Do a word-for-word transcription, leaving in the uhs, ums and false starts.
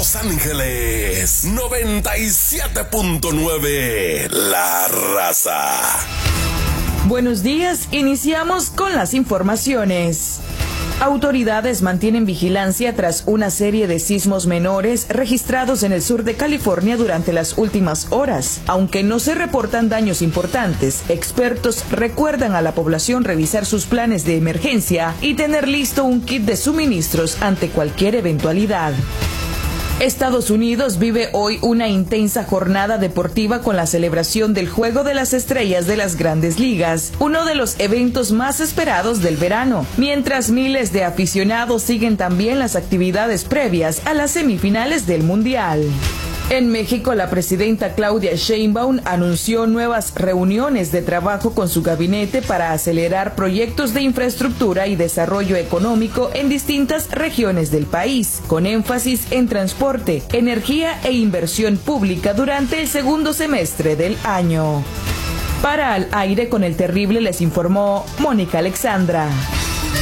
Los Ángeles, noventa y siete punto nueve, La Raza. Buenos días, iniciamos con las informaciones. Autoridades mantienen vigilancia tras una serie de sismos menores registrados en el sur de California durante las últimas horas. Aunque no se reportan daños importantes, expertos recuerdan a la población revisar sus planes de emergencia y tener listo un kit de suministros ante cualquier eventualidad. Estados Unidos vive hoy una intensa jornada deportiva con la celebración del Juego de las Estrellas de las Grandes Ligas, uno de los eventos más esperados del verano, mientras miles de aficionados siguen también las actividades previas a las semifinales del Mundial. En México, la presidenta Claudia Sheinbaum anunció nuevas reuniones de trabajo con su gabinete para acelerar proyectos de infraestructura y desarrollo económico en distintas regiones del país, con énfasis en transporte, energía e inversión pública durante el segundo semestre del año. Para Al Aire con el Terrible les informó Mónica Alexandra.